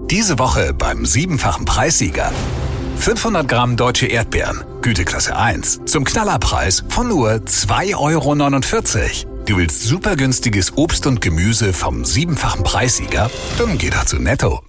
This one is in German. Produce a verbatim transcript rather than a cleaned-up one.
Diese Woche beim siebenfachen Preissieger. fünfhundert Gramm deutsche Erdbeeren, Güteklasse eins, zum Knallerpreis von nur zwei Euro neunundvierzig. Du willst super günstiges Obst und Gemüse vom siebenfachen Preissieger? Dann geh doch zu Netto.